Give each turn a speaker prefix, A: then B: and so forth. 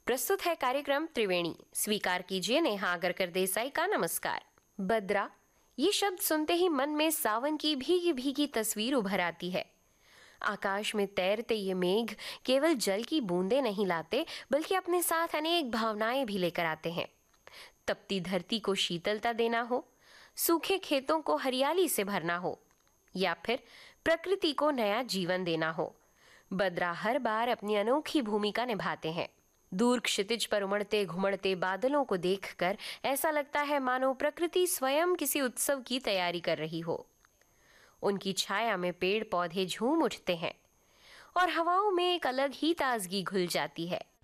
A: प्रस्तुत है कार्यक्रम त्रिवेणी। स्वीकार कीजिए नेहा आगरकर देसाई का नमस्कार। बद्रा, ये शब्द सुनते ही मन में सावन की भीगी भीगी तस्वीर उभर आती है। आकाश में तैरते ये मेघ केवल जल की बूंदें नहीं लाते, बल्कि अपने साथ अनेक भावनाएं भी लेकर आते हैं। तपती धरती को शीतलता देना हो, सूखे खेतों को हरियाली से भरना हो, या फिर प्रकृति को नया जीवन देना हो, बद्रा हर बार अपनी अनोखी भूमिका निभाते हैं। दूर क्षितिज पर उमड़ते घुमड़ते बादलों को देखकर ऐसा लगता है मानो प्रकृति स्वयं किसी उत्सव की तैयारी कर रही हो। उनकी छाया में पेड़ पौधे झूम उठते हैं और हवाओं में एक अलग ही ताजगी घुल जाती है।